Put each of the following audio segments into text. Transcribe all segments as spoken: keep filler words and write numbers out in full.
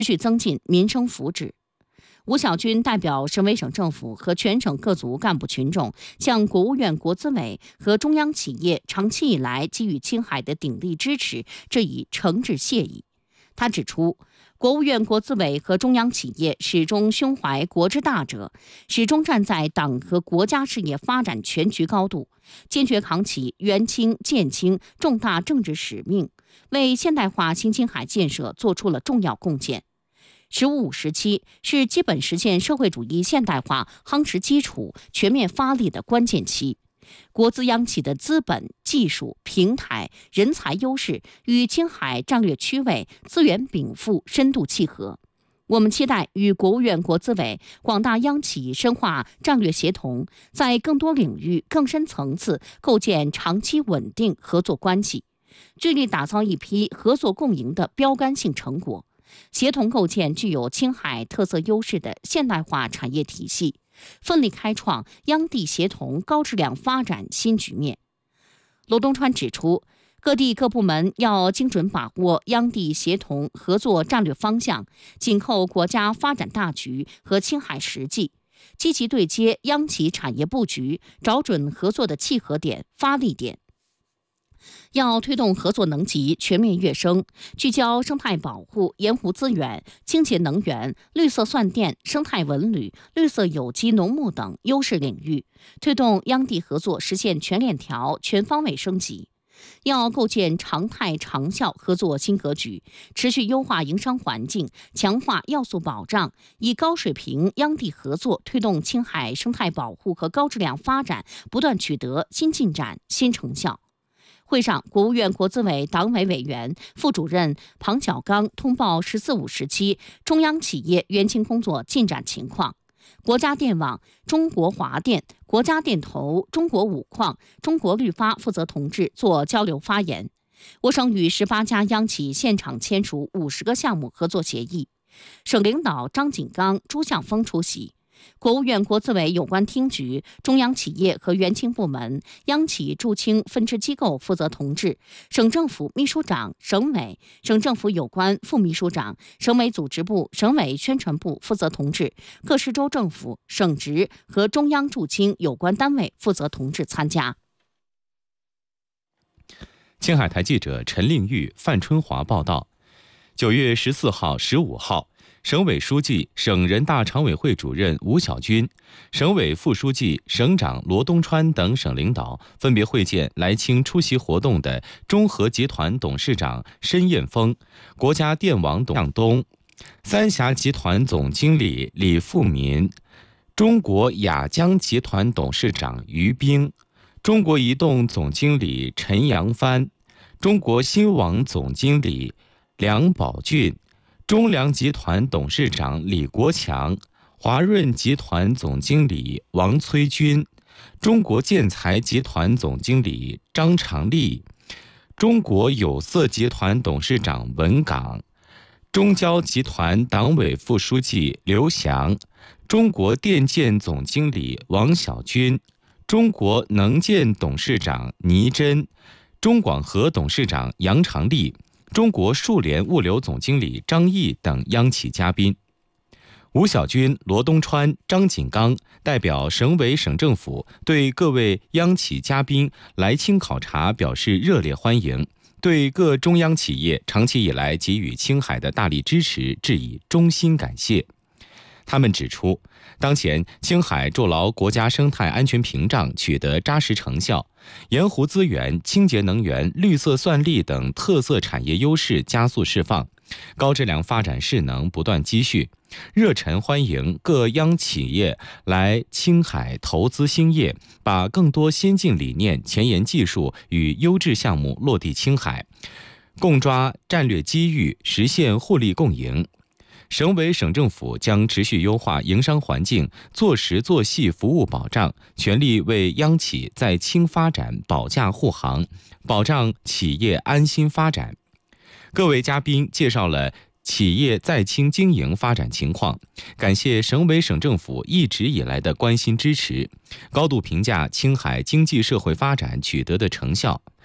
持续增进民生福祉。吴小军代表省委省政府和全省各族干部群众，向国务院国资委和中央企业长期以来给予青海的鼎力支持，致以诚挚谢意。他指出，国务院国资委和中央企业始终胸怀国之大者，始终站在党和国家事业发展全局高度，坚决扛起援青建青重大政治使命，为现代化新青海建设做出了重要贡献。十五五时期是基本实现社会主义现代化夯实基础、全面发力的关键期。国资央企的资本、技术、平台、人才优势与青海战略区位、资源禀赋深度契合。我们期待与国务院国资委、广大央企深化战略协同，在更多领域、更深层次构建长期稳定合作关系，致力打造一批合作共赢的标杆性成果，协同构建具有青海特色优势的现代化产业体系，奋力开创央地协同高质量发展新局面。罗东川指出，各地各部门要精准把握央地协同合作战略方向，紧扣国家发展大局和青海实际，积极对接央企产业布局，找准合作的契合点、发力点。要推动合作能级全面跃升，聚焦生态保护、盐湖资源、清洁能源、绿色蒜电、生态文旅、绿色有机农牧等优势领域，推动央地合作实现全链条、全方位升级。要构建常态长效合作新格局，持续优化营商环境，强化要素保障，以高水平央地合作推动青海生态保护和高质量发展不断取得新进展、新成效。会上，国务院国资委党委委员、副主任庞小刚通报“十四五”时期中央企业援青工作进展情况。国家电网、中国华电、国家电投、中国五矿、中国绿发负责同志做交流发言。我省与十八家央企现场签署五十个项目合作协议。省领导张锦刚、朱向峰出席。国务院国资委有关厅局、中央企业和援青部门、央企驻青分支机构负责同志、省政府秘书长、省委、省政府有关副秘书长、省委组织部、省委宣传部负责同志、各市州政府、省直和中央驻青有关单位负责同志参加。 青海台记者陈令玉、范春华报道。九月十四号、十五号。省委书记、省人大常委会主任吴小军，省委副书记、省长罗东川等省领导分别会见来青出席活动的中核集团董事长申彦峰、国家电网董向东、三峡集团总经理李富民、中国雅江集团董事长于兵、中国移动总经理陈扬帆、中国新网总经理梁宝俊、中粮集团董事长李国强、华润集团总经理王崔军、中国建材集团总经理张长利、中国有色集团董事长文岗、中交集团党委副书记刘翔、中国电建总经理王小军、中国能建董事长倪真、中广核董事长杨长利、中国数联物流总经理张毅等央企嘉宾。吴小军、罗东川、张锦刚代表省委省政府对各位央企嘉宾来青考察表示热烈欢迎，对各中央企业长期以来给予青海的大力支持致以衷心感谢。他们指出，当前青海筑牢国家生态安全屏障取得扎实成效，盐湖资源、清洁能源、绿色蒜粒等特色产业优势加速释放，高质量发展势能不断积蓄，热忱欢迎各央企业来青海投资兴业，把更多先进理念、前沿技术与优质项目落地青海，共抓战略机遇，实现互利共赢。省委省政府将持续优化营商环境，做实做细服务保障，全力为央企在青发展保驾护航，保障企业安心发展。各位嘉宾介绍了企业在青经营发展情况，感谢省委省政府一直以来的关心支持，高度评价青海经济社会发展取得的成效，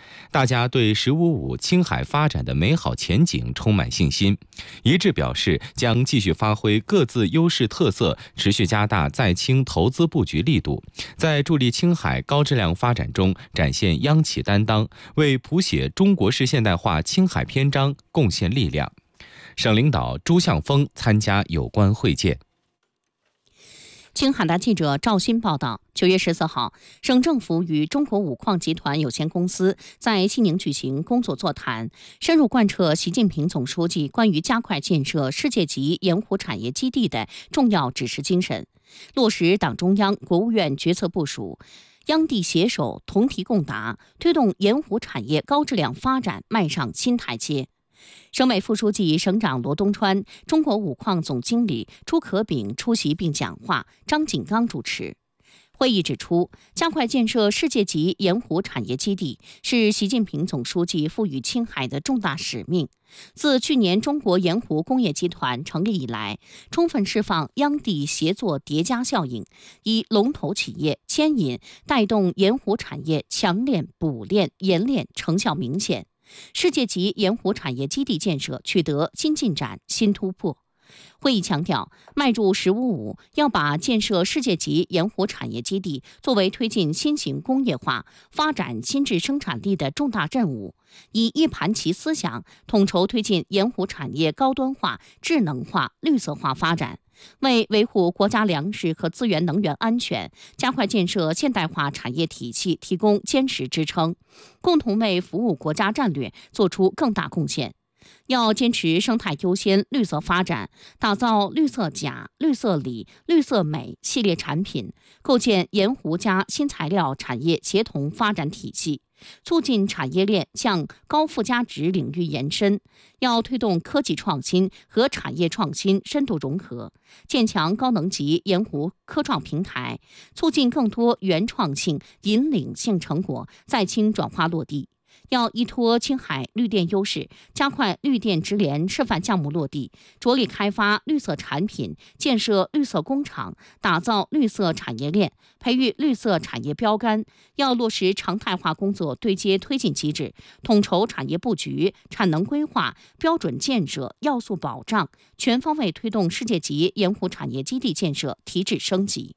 大家对“十五五”青海发展的美好前景充满信心，一致表示将继续发挥各自优势特色，持续加大在青投资布局力度，在助力青海高质量发展中展现央企担当，为谱写中国式现代化青海篇章贡献力量。省领导朱向峰参加有关会见。 青海的记者赵鑫报道，九月十四号，省政府与中国五矿集团有限公司在西宁举行工作座谈，深入贯彻习近平总书记关于加快建设世界级盐湖产业基地的重要指示精神，落实党中央、国务院决策部署，央地携手同题共达，推动盐湖产业高质量发展迈上新台阶。省委副书记、省长罗东川、中国五矿总经理朱可炳出席并讲话，张锦刚主持。会议指出，加快建设世界级盐湖产业基地是习近平总书记赋予青海的重大使命。自去年中国盐湖工业集团成立以来，充分释放央地协作叠加效应，以龙头企业牵引带动盐湖产业强链、补链、冶炼成效明显。世界级盐湖产业基地建设取得新进展、新突破。会议强调，迈入“十五五”要把建设世界级盐湖产业基地作为推进新型工业化、发展新质生产力的重大任务，以一盘棋思想统筹推进盐湖产业高端化、智能化、绿色化发展，为维护国家粮食和资源能源安全、加快建设现代化产业体系提供坚实支撑，共同为服务国家战略作出更大贡献。要坚持生态优先、绿色发展，打造绿色钾、绿色锂、绿色镁系列产品，构建盐湖加新材料产业协同发展体系，促进产业链向高附加值领域延伸。要推动科技创新和产业创新深度融合，建强高能级盐湖科创平台，促进更多原创性、引领性成果在青转化落地。要依托青海绿电优势，加快绿电直联示范项目落地，着力开发绿色产品，建设绿色工厂，打造绿色产业链，培育绿色产业标杆。要落实常态化工作对接推进机制，统筹产业布局、产能规划、标准建设、要素保障，全方位推动世界级盐湖产业基地建设提质升级。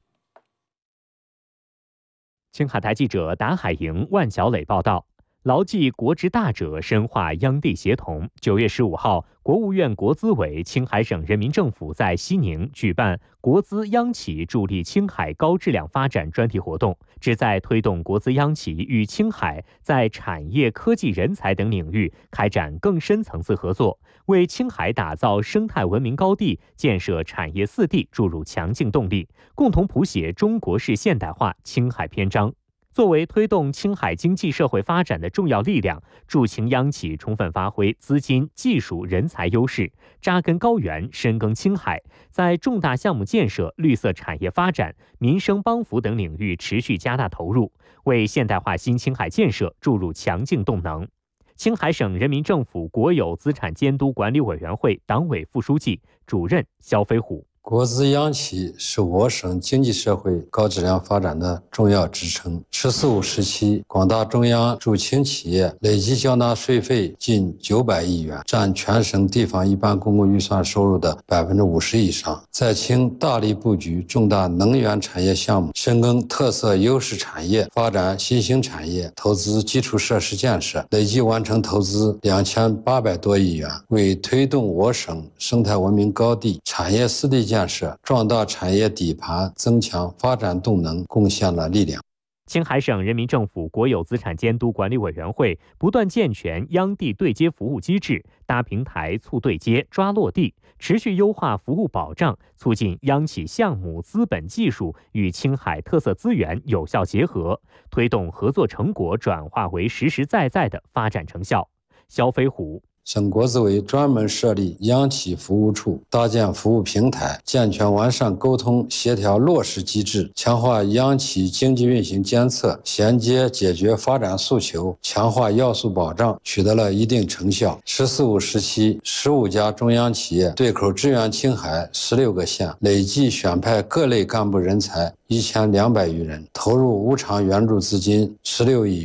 青海台记者达海营、万小磊报道。牢记国之大者，深化央地协同。九月十五号，国务院国资委、青海省人民政府在西宁举办国资央企助力青海高质量发展专题活动，旨在推动国资央企与青海在产业、科技、人才等领域开展更深层次合作，为青海打造生态文明高地、建设产业四地注入强劲动力，共同谱写中国式现代化青海篇章。作为推动青海经济社会发展的重要力量，驻青央企充分发挥资金、技术、人才优势，扎根高原，深耕青海，在重大项目建设、绿色产业发展、民生帮扶等领域持续加大投入，为现代化新青海建设注入强劲动能。青海省人民政府国有资产监督管理委员会党委副书记、主任肖飞虎。 国资央企是我省经济社会高质量发展的重要支撑。十四五时期，广大中央驻青企业累计交纳税费近九百亿元，占全省地方一般公共预算收入的百分之五十以上。在青大力布局重大能源产业项目，深耕特色优势产业，发展新兴产业，投资基础设施建设，累计完成投资两千八百多亿元，为推动我省生态文明高地、产业四地建设、壮大产业底盘、增强发展动能贡献了力量。 青海省人民政府国有资产监督管理委员会不断健全央地对接服务机制，搭平台、促对接、抓落地，持续优化服务保障，促进央企项目、资本、技术与青海特色资源有效结合，推动合作成果转化为实实在在的发展成效。肖飞虎。 省国资委专门设立央企服务处，搭建服务平台，健全完善沟通协调落实机制，强化央企经济运行监测，衔接解决发展诉求，强化要素保障，取得了一定成效。十四五时期，十五家中央企业对口支援青海十六个县，累计选派各类干部人才一千两百余人，投入无偿援助资金十六亿元，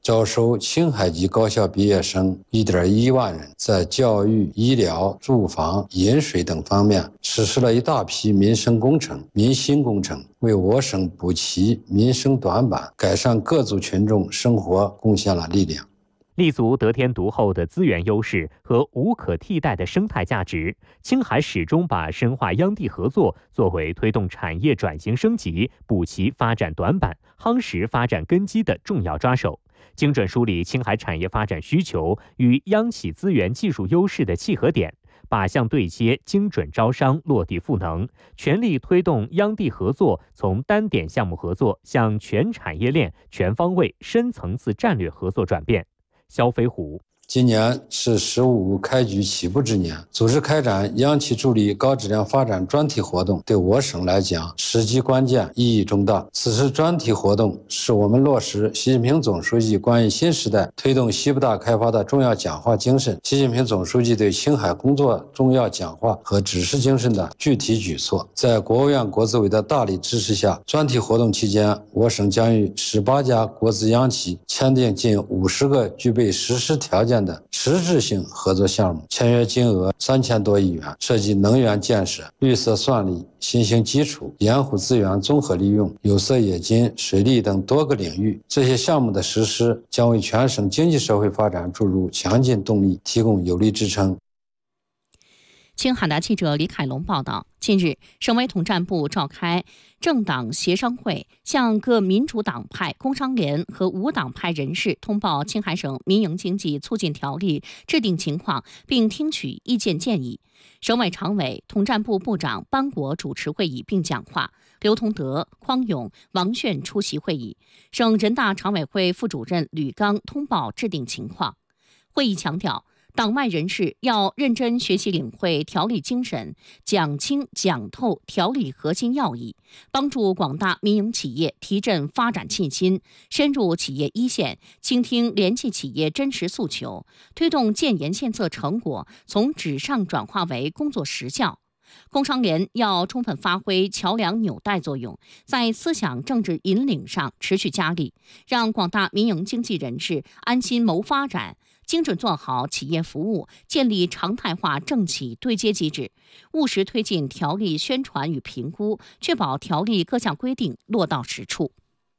招收青海级高校毕业生 一点一万人，在教育、医疗、住房、饮水等方面实施了一大批民生工程、民心工程，为我省补齐民生短板、改善各族群众生活贡献了力量。 立足得天独厚的资源优势和无可替代的生态价值，青海始终把深化央地合作作为推动产业转型升级、补齐发展短板、夯实发展根基的重要抓手，精准梳理青海产业发展需求与央企资源技术优势的契合点，靶向对接，精准招商，落地赋能，全力推动央地合作从单点项目合作向全产业链、全方位、深层次战略合作转变。肖飞虎， 今年是“十五”开局起步之年，组织开展央企助力高质量发展专题活动，对我省来讲时机关键，意义重大。此次专题活动是我们落实习近平总书记关于新时代推动西部大开发的重要讲话精神，习近平总书记对青海工作重要讲话和指示精神的具体举措。在国务院国资委的大力支持下，专题活动期间，我省将与十八家国资央企签订近五十个具备实施条件的实质性合作项目，签约金额三千多亿元，涉及能源建设、绿色算力、新兴基础、盐湖资源综合利用、有色冶金、水利等多个领域。这些项目的实施将为全省经济社会发展注入强劲动力，提供有力支撑。 青海的记者李凯龙报道，近日，省委统战部召开政党协商会，向各民主党派、工商联和无党派人士通报青海省民营经济促进条例制定情况，并听取意见建议。省委常委、统战部部长班国主持会议并讲话，刘同德、匡勇、王炫出席会议。省人大常委会副主任吕刚通报制定情况。会议强调，党外人士要认真学习领会条例精神，讲清讲透条例核心要义，帮助广大民营企业提振发展信心，深入企业一线，倾听联系企业真实诉求，推动建言献策成果从纸上转化为工作实效。工商联要充分发挥桥梁纽带作用，在思想政治引领上持续加力，让广大民营经济人士安心谋发展，精准做好企业服务，建立常态化政企对接机制，务实推进条例宣传与评估，确保条例各项规定落到实处。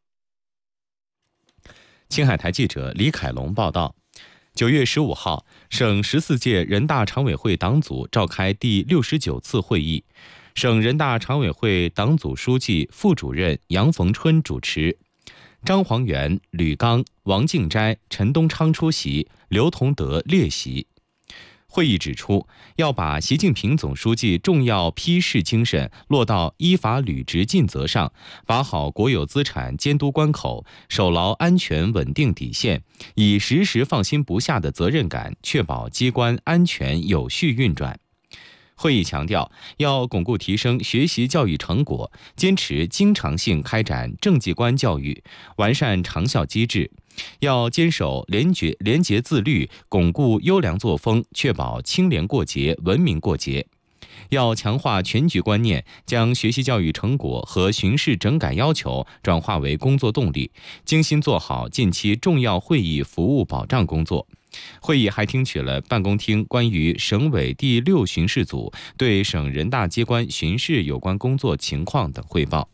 青海台记者李凯龙报道。九月十五号，省十四届人大常委会党组召开第六十九次会议，省人大常委会党组书记、副主任杨逢春主持，张煌元、吕刚、王敬斋、陈东昌出席，刘同德列席。会议指出，要把习近平总书记重要批示精神落到依法履职尽责上，把好国有资产监督关口，守牢安全稳定底线，以时时放心不下的责任感，确保机关安全有序运转。会议强调，要巩固提升学习教育成果，坚持经常性开展政绩观教育，完善长效机制。要坚守廉洁廉洁自律，巩固优良作风，确保清廉过节、文明过节。要强化全局观念，将学习教育成果和巡视整改要求转化为工作动力，精心做好近期重要会议服务保障工作。会议还听取了办公厅关于省委第六巡视组对省人大机关巡视有关工作情况等汇报。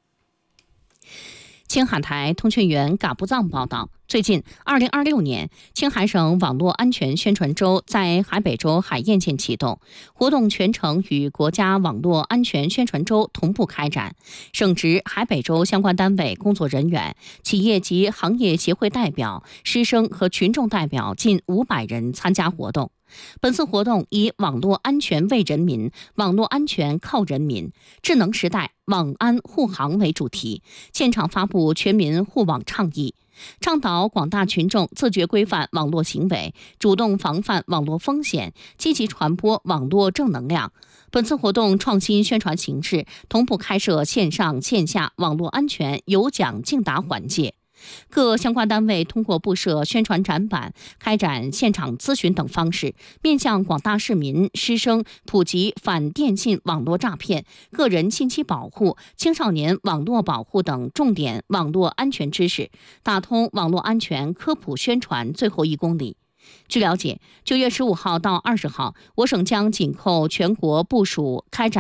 青海台通讯员嘎布藏报道，最近，二零二六年青海省网络安全宣传周在海北州海晏县启动，活动全程与国家网络安全宣传周同步开展。省直海北州相关单位工作人员、企业及行业协会代表、师生和群众代表近五百人参加活动。本次活动以网络安全为人民、网络安全靠人民、智能时代网安护航为主题，现场发布全民护网倡议，倡导广大群众自觉规范网络行为，主动防范网络风险，积极传播网络正能量。本次活动创新宣传形式，同步开设线上线下网络安全有奖竞答环节。 各相关单位通过布设宣传展板、开展现场咨询等方式，面向广大市民师生普及反电信网络诈骗、个人信息保护、青少年网络保护等重点网络安全知识，打通网络安全科普宣传最后一公里。据了解，九月十五号到二十号，我省将紧扣全国部署开展